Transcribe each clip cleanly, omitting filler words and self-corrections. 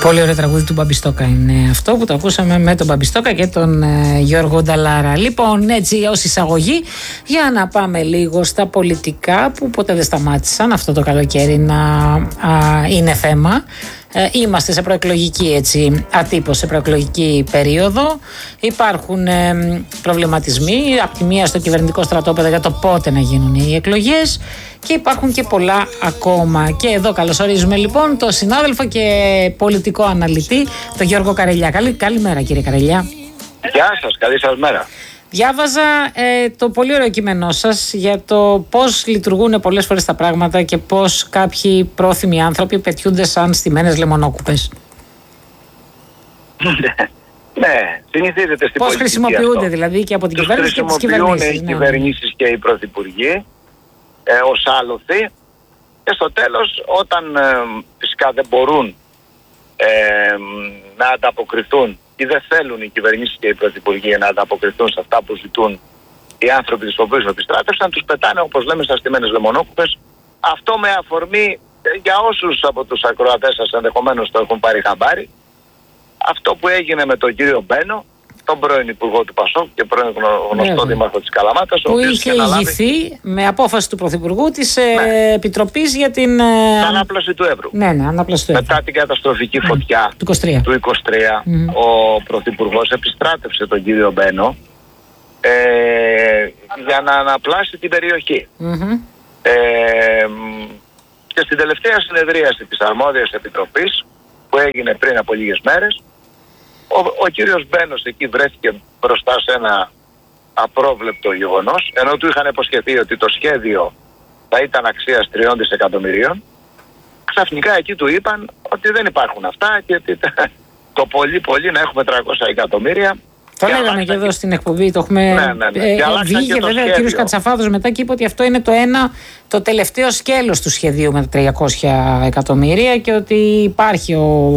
Πολύ ωραίο τραγούδι του Μπαμπιστόκα είναι αυτό που το ακούσαμε με τον Μπαμπιστόκα και τον Γιώργο Νταλάρα. Λοιπόν, έτσι ως εισαγωγή, για να πάμε λίγο στα πολιτικά που ποτέ δεν σταμάτησαν αυτό το καλοκαίρι να είναι θέμα. Είμαστε σε προεκλογική, έτσι, ατύπως σε προεκλογική περίοδο. Υπάρχουν προβληματισμοί από τη μία στο κυβερνητικό στρατόπεδο για το πότε να γίνουν οι εκλογές και υπάρχουν και πολλά ακόμα. Και εδώ καλωσορίζουμε λοιπόν τον συνάδελφο και πολιτικό αναλυτή, τον Γιώργο Καρελιά. Καλημέρα κύριε Καρελιά. Γεια σας, καλή σας μέρα. Διάβαζα το πολύ ωραίο κείμενό σας για το πώς λειτουργούν πολλές φορές τα πράγματα και πώς κάποιοι πρόθυμοι άνθρωποι πετιούνται σαν στημένες λεμονόκουπες. Ναι, συνηθίζεται στην πώς χρησιμοποιούνται αυτό. Δηλαδή και από την κυβέρνηση και τις κυβερνήσεις. Χρησιμοποιούν οι κυβερνήσεις και οι πρωθυπουργοί ως άλοθη και στο τέλος όταν φυσικά δεν μπορούν να ανταποκριθούν ή δεν θέλουν οι κυβερνήσεις και οι πρωθυπουργοί να ανταποκριθούν σε αυτά που ζητούν οι άνθρωποι τους οποίους επιστράτευσαν, τους πετάνε όπως λέμε στα στημένες λεμονόκουπες. Αυτό με αφορμή για όσους από τους ακροατές σας ενδεχομένως το έχουν πάρει χαμπάρι, αυτό που έγινε με τον κύριο Μπένο, τον πρώην Υπουργό του Πασόκ και πρώην γνωστό Δήμαρχο της Καλαμάτας, που είχε ηγηθεί με απόφαση του Πρωθυπουργού της Επιτροπής για την ανάπλαση του Εύρου. Ναι, ανάπλαση του Εύρου. Μετά την καταστροφική φωτιά του 23, ο Πρωθυπουργός επιστράτευσε τον κύριο Μπένο για να αναπλάσει την περιοχή. Και στην τελευταία συνεδρίαση της αρμόδιας επιτροπής που έγινε πριν από λίγες μέρες, ο κύριος Μπένος εκεί βρέθηκε μπροστά σε ένα απρόβλεπτο γεγονός, ενώ του είχαν υποσχεθεί ότι το σχέδιο θα ήταν αξίας 3 δισεκατομμυρίων. Ξαφνικά εκεί του είπαν ότι δεν υπάρχουν αυτά και ότι το πολύ να έχουμε 300 εκατομμύρια. Το λέγαμε και εδώ στην εκπομπή, το έχουμε βγήκε βέβαια ο κύριος Κατσαφάδος μετά και είπε ότι αυτό είναι το τελευταίο σκέλος του σχεδίου με τα 300 εκατομμύρια και ότι υπάρχει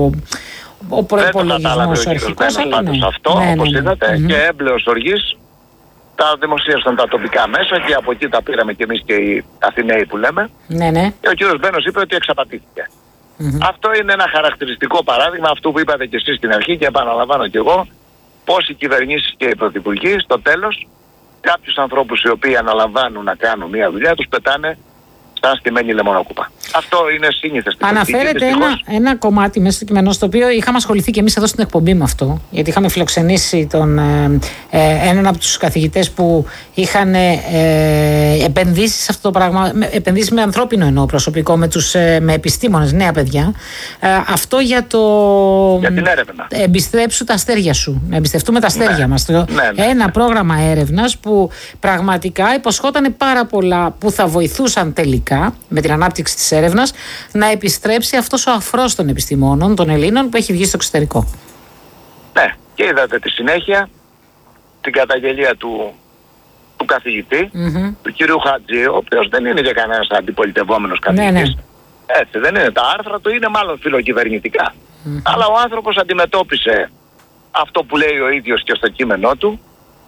ο προϋπολογισμός ο αρχικός. Αυτό, όπως είδατε, και έμπλεος οργής τα δημοσίευσαν τα τοπικά μέσα και από εκεί τα πήραμε και εμείς και οι Αθηναίοι που λέμε. Και ο κύριος Μπένος είπε ότι εξαπατήθηκε. Αυτό είναι ένα χαρακτηριστικό παράδειγμα αυτού που είπατε και εσείς στην αρχή και επαναλαμβάνω κι εγώ, πώς οι κυβερνήσεις και οι πρωθυπουργοί στο τέλος κάποιους ανθρώπους οι οποίοι αναλαμβάνουν να κάνουν μια δουλειά τους πετάνε σαν στημένη λεμονόκουπα. Αυτό είναι σύνηθες στην πολιτική. Αναφέρεται ένα κομμάτι μέσα στο κείμενο στο οποίο είχαμε ασχοληθεί και εμείς εδώ στην εκπομπή με αυτό, γιατί είχαμε φιλοξενήσει έναν από τους καθηγητές που είχαν επενδύσει σε αυτό το πράγμα, επενδύσει με ανθρώπινο εννοώ προσωπικό, με επιστήμονες, νέα παιδιά. Αυτό για την έρευνα. Εμπιστέψου τα αστέρια σου. Να εμπιστευτούμε τα αστέρια μας. Ένα πρόγραμμα έρευνας που πραγματικά υποσχόταν πάρα πολλά που θα βοηθούσαν τελικά με την ανάπτυξη της έρευνας να επιστρέψει αυτός ο αφρός των επιστημόνων, των Ελλήνων που έχει βγει στο εξωτερικό. Ναι, και είδατε τη συνέχεια την καταγγελία του καθηγητή, του κυρίου Χατζή, ο οποίος δεν είναι και κανένας αντιπολιτευόμενος καθηγητής. Έτσι δεν είναι. Τα άρθρα του είναι μάλλον φιλοκυβερνητικά. Αλλά ο άνθρωπος αντιμετώπισε αυτό που λέει ο ίδιος και στο κείμενό του,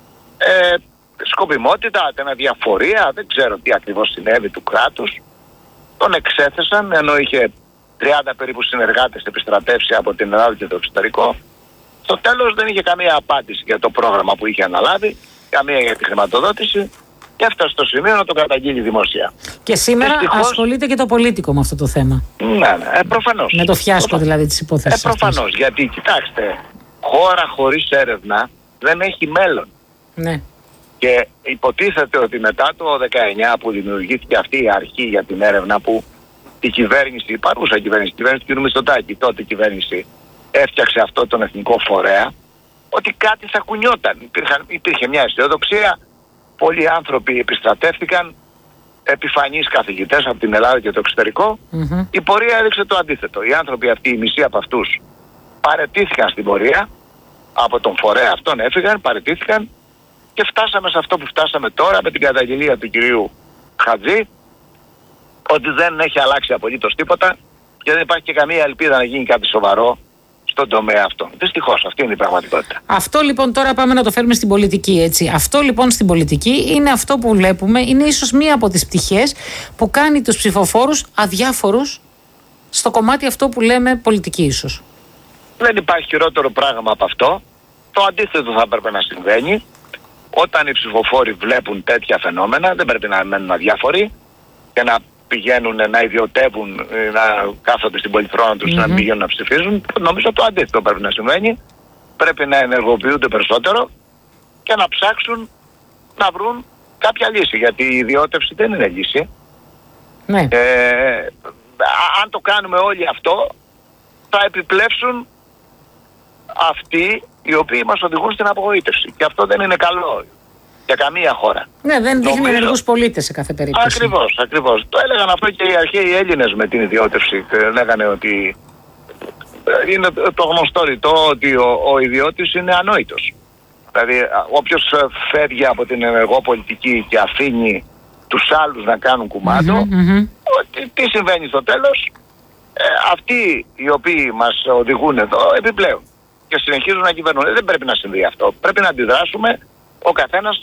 σκοπιμότητα, αδιαφορία, δεν ξέρω τι ακριβώς συνέβη του κράτους. Τον εξέθεσαν ενώ είχε 30 περίπου συνεργάτες επιστρατεύσει από την Ελλάδα και το εξωτερικό. Στο τέλος δεν είχε καμία απάντηση για το πρόγραμμα που είχε αναλάβει, καμία για τη χρηματοδότηση και έφτασε στο σημείο να το καταγγείλει δημοσία. Και σήμερα ασχολείται και το Πολίτικο με αυτό το θέμα. Ναι, προφανώς. Με το φιάσκο δηλαδή της υπόθεσης. Προφανώς, γιατί κοιτάξτε, χώρα χωρίς έρευνα δεν έχει μέλλον. Ναι. Και υποτίθεται ότι μετά το 19 που δημιουργήθηκε αυτή η αρχή για την έρευνα που η κυβέρνηση, η παρούσα κυβέρνηση του κ. Μητσοτάκη, τότε η κυβέρνηση έφτιαξε αυτό τον εθνικό φορέα, ότι κάτι θα κουνιόταν. Υπήρχε μια αισιοδοξία, πολλοί άνθρωποι επιστρατεύτηκαν, επιφανείς καθηγητές από την Ελλάδα και το εξωτερικό. Η πορεία έδειξε το αντίθετο. Οι άνθρωποι αυτοί, οι μισοί από αυτούς, παραιτήθηκαν στην πορεία, από τον φορέα αυτόν έφυγαν, παραιτήθηκαν. Και φτάσαμε σε αυτό που φτάσαμε τώρα με την καταγγελία του κυρίου Χατζή, ότι δεν έχει αλλάξει απολύτως τίποτα και δεν υπάρχει και καμία ελπίδα να γίνει κάτι σοβαρό στον τομέα αυτό. Δυστυχώς, αυτή είναι η πραγματικότητα. Αυτό λοιπόν τώρα πάμε να το φέρουμε στην πολιτική, έτσι. Αυτό λοιπόν στην πολιτική είναι αυτό που βλέπουμε, είναι ίσως μία από τις πτυχές που κάνει τους ψηφοφόρους αδιάφορους στο κομμάτι αυτό που λέμε πολιτική ίσως. Δεν υπάρχει χειρότερο πράγμα από αυτό. Το αντίθετο θα έπρεπε να συμβαίνει. Όταν οι ψηφοφόροι βλέπουν τέτοια φαινόμενα, δεν πρέπει να μένουν αδιάφοροι και να πηγαίνουν να ιδιωτεύουν, να κάθονται στην πολυθρόνα τους, να πηγαίνουν να ψηφίζουν. Νομίζω το αντίθετο πρέπει να συμβαίνει. Πρέπει να ενεργοποιούνται περισσότερο και να ψάξουν να βρουν κάποια λύση. Γιατί η ιδιώτευση δεν είναι λύση. Ναι. Αν το κάνουμε όλοι αυτό, θα επιπλέψουν αυτοί οι οποίοι μας οδηγούν στην απογοήτευση. Και αυτό δεν είναι καλό για καμία χώρα. Ναι, δεν δείχνει ενεργούς πολίτες σε κάθε περίπτωση. Ακριβώς. Το έλεγαν αυτό και οι αρχαίοι Έλληνες με την ιδιώτευση. Λέγανε ότι είναι το γνωστό ρητό ότι ο ιδιώτης είναι ανόητος. Δηλαδή όποιος φεύγει από την ενεργό πολιτική και αφήνει τους άλλους να κάνουν κουμάντο, τι συμβαίνει στο τέλος? Αυτοί οι οποίοι μας οδηγούν εδώ επιπλέον και συνεχίζουν να κυβερνούν. Δεν πρέπει να συμβεί αυτό. Πρέπει να αντιδράσουμε ο καθένας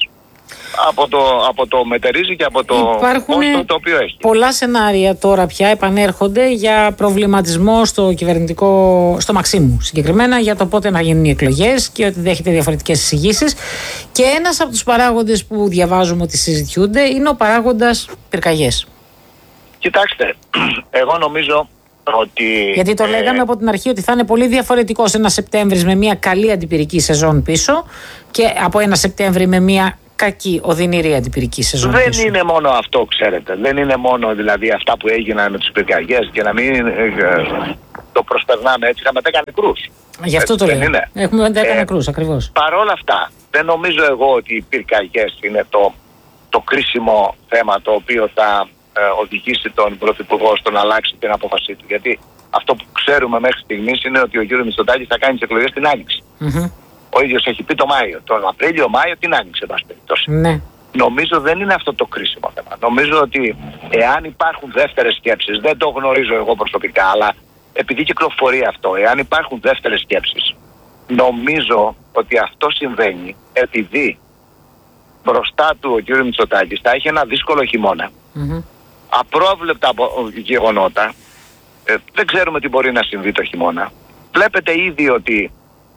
από το μετερίζει και από το πόστο το οποίο έχει. Πολλά σενάρια τώρα πια επανέρχονται για προβληματισμό στο κυβερνητικό, στο Μαξίμου συγκεκριμένα, για το πότε να γίνουν οι εκλογές και ότι δέχεται διαφορετικές εισηγήσεις. Και ένας από τους παράγοντες που διαβάζουμε ότι συζητιούνται είναι ο παράγοντας πυρκαγιές. Κοιτάξτε, εγώ νομίζω ότι... Γιατί το λέγαμε από την αρχή ότι θα είναι πολύ διαφορετικός ένας Σεπτέμβρης με μια καλή αντιπυρική σεζόν πίσω και από ένα Σεπτέμβρη με μια κακή, οδυνηρή αντιπυρική σεζόν. Δεν είναι μόνο αυτό, ξέρετε. Δεν είναι μόνο δηλαδή αυτά που έγιναν με τις πυρκαγιές και να μην το προσπερνάμε έτσι. Είχαμε 10 νεκρούς. Γι' αυτό το λέω. Έχουμε 10 νεκρούς ακριβώς. Παρ' όλα αυτά, δεν νομίζω εγώ ότι οι πυρκαγιές είναι το κρίσιμο θέμα το οποίο θα οδηγήσει τον Πρωθυπουργό στο να αλλάξει την απόφασή του. Γιατί αυτό που ξέρουμε μέχρι στιγμής είναι ότι ο κ. Μητσοτάκης θα κάνει τις εκλογές την Άνοιξη. Ο ίδιος έχει πει το Μάιο. Τον Απρίλιο-Μάιο την Άνοιξη, εν πάση περιπτώσει. Ναι. Νομίζω δεν είναι αυτό το κρίσιμο θέμα. Νομίζω ότι εάν υπάρχουν δεύτερες σκέψεις, δεν το γνωρίζω εγώ προσωπικά, αλλά επειδή κυκλοφορεί αυτό, εάν υπάρχουν δεύτερες σκέψεις, νομίζω ότι αυτό συμβαίνει επειδή μπροστά του ο κ. Μητσοτάκης θα έχει ένα δύσκολο χειμώνα. Απρόβλεπτα γεγονότα. Δεν ξέρουμε τι μπορεί να συμβεί το χειμώνα. Βλέπετε ήδη ότι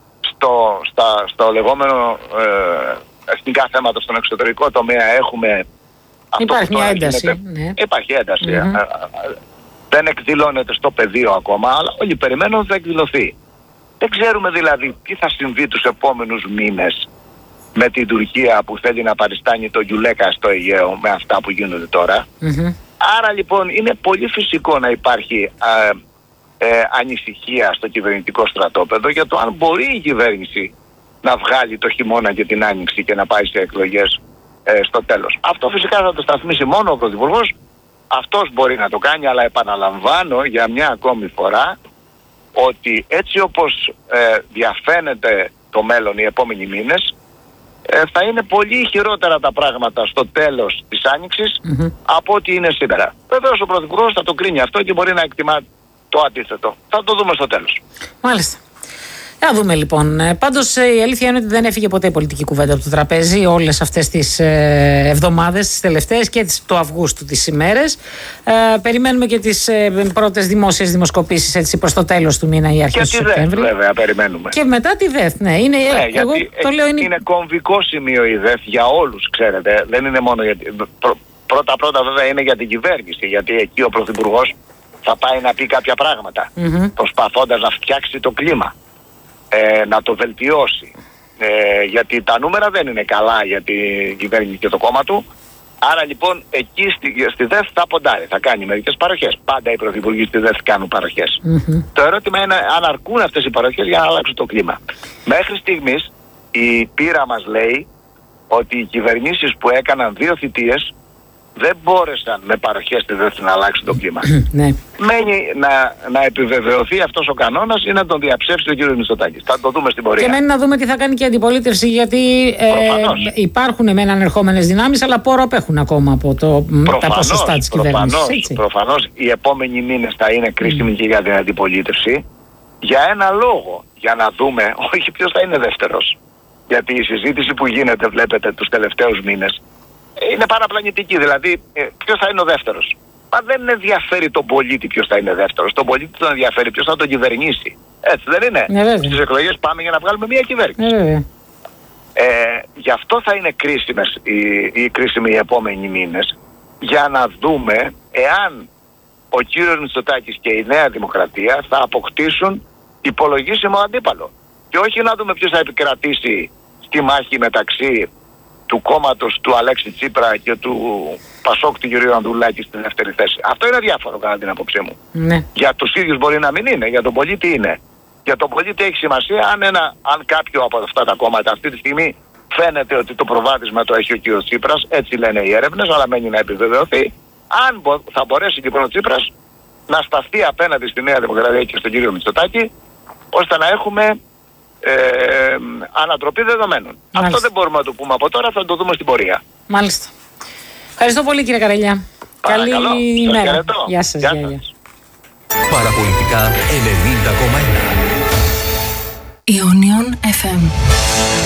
στο λεγόμενο εθνικά θέματα, στον εξωτερικό τομέα έχουμε... Υπάρχει μια ένταση. Ναι. Υπάρχει ένταση. Δεν εκδηλώνεται στο πεδίο ακόμα, αλλά όλοι περιμένουν ότι θα εκδηλωθεί. Δεν ξέρουμε δηλαδή τι θα συμβεί τους επόμενους μήνες με την Τουρκία που θέλει να παριστάνει το Γιουλέκα στο Αιγαίο με αυτά που γίνονται τώρα. Άρα λοιπόν είναι πολύ φυσικό να υπάρχει ανησυχία στο κυβερνητικό στρατόπεδο για το αν μπορεί η κυβέρνηση να βγάλει το χειμώνα και την άνοιξη και να πάει σε εκλογές στο τέλος. Αυτό φυσικά θα το σταθμίσει μόνο ο Πρωθυπουργός. Αυτός μπορεί να το κάνει, αλλά επαναλαμβάνω για μια ακόμη φορά ότι έτσι όπως διαφαίνεται το μέλλον οι επόμενοι μήνες, θα είναι πολύ χειρότερα τα πράγματα στο τέλος της Άνοιξης από ό,τι είναι σήμερα. Βεβαίως ο Πρωθυπουργός θα το κρίνει αυτό και μπορεί να εκτιμά το αντίθετο. Θα το δούμε στο τέλος. Μάλιστα. Να δούμε λοιπόν. Πάντως η αλήθεια είναι ότι δεν έφυγε ποτέ η πολιτική κουβέντα από το τραπέζι όλες αυτές τις εβδομάδες, τις τελευταίες και του Αυγούστου τις ημέρες. Περιμένουμε και τις πρώτες δημόσιες δημοσκοπήσεις έτσι προς το τέλος του μήνα ή αρχές του Σεπτέμβρη. Βέβαια, περιμένουμε. Και μετά τη ΔΕΘ. Ναι, είναι, εγώ το λέω, είναι κομβικό σημείο η ΔΕΘ για όλους, ξέρετε. Δεν είναι μόνο γιατί. Πρώτα βέβαια είναι για την κυβέρνηση, γιατί εκεί ο Πρωθυπουργός θα πάει να πει κάποια πράγματα, προσπαθώντας να φτιάξει το κλίμα. Να το βελτιώσει, γιατί τα νούμερα δεν είναι καλά για την κυβέρνηση και το κόμμα του. Άρα λοιπόν εκεί στη ΔΕΘ θα ποντάρει, θα κάνει μερικές παροχές. Πάντα οι πρωθυπουργοί στη ΔΕΘ κάνουν παροχές. Το ερώτημα είναι αν αρκούν αυτές οι παροχές για να αλλάξουν το κλίμα. Μέχρι στιγμής η πείρα μας λέει ότι οι κυβερνήσεις που έκαναν 2 θητείες δεν μπόρεσαν με παροχές στη ΔΕΘ να αλλάξουν το κλίμα. Μένει να επιβεβαιωθεί αυτός ο κανόνας ή να τον διαψεύσει ο κ. Μητσοτάκης. Θα το δούμε στην πορεία. Και μένει να δούμε τι θα κάνει και η αντιπολίτευση, γιατί υπάρχουν μεν ανερχόμενες δυνάμεις, αλλά πόρο απέχουν ακόμα από τα ποσοστά της κυβέρνησης. Προφανώς οι επόμενοι μήνες θα είναι κρίσιμοι και για την αντιπολίτευση. Για ένα λόγο, για να δούμε όχι ποιος θα είναι δεύτερος. Γιατί η συζήτηση που γίνεται, βλέπετε, τους τελευταίους μήνες είναι παραπλανητική. Δηλαδή, ποιος θα είναι ο δεύτερος. Μα δεν ενδιαφέρει τον πολίτη ποιος θα είναι δεύτερος. Τον πολίτη τον ενδιαφέρει ποιος θα τον κυβερνήσει. Έτσι δεν είναι? Ναι, στις εκλογές πάμε για να βγάλουμε μια κυβέρνηση. Ναι, γι' αυτό θα είναι κρίσιμοι οι επόμενοι μήνες, για να δούμε εάν ο κύριος Μητσοτάκης και η Νέα Δημοκρατία θα αποκτήσουν υπολογίσιμο αντίπαλο. Και όχι να δούμε ποιος θα επικρατήσει στη μάχη του κόμματος του Αλέξη Τσίπρα και του Πασόκ του κ. Ανδρουλάκη στη δεύτερη θέση. Αυτό είναι διάφορο κατά την άποψή μου. Ναι. Για τους ίδιους μπορεί να μην είναι, για τον πολίτη είναι. Για τον πολίτη έχει σημασία αν κάποιο από αυτά τα κόμματα αυτή τη στιγμή φαίνεται ότι το προβάδισμα το έχει ο κ. Τσίπρας, έτσι λένε οι έρευνες, αλλά μένει να επιβεβαιωθεί. Αν θα μπορέσει λοιπόν ο Τσίπρας να σταθεί απέναντι στη Νέα Δημοκρατία και στον κύριο Μητσοτάκη, ώστε να έχουμε ανατροπή δεδομένων. Μάλιστα. Αυτό δεν μπορούμε να το πούμε από τώρα, θα το δούμε στην πορεία. Μάλιστα. Ευχαριστώ πολύ κύριε Καρελιά. Παρακαλώ. Καλή ημέρα. Γεια σας. Παραπολιτικά 90,1 Ionion FM.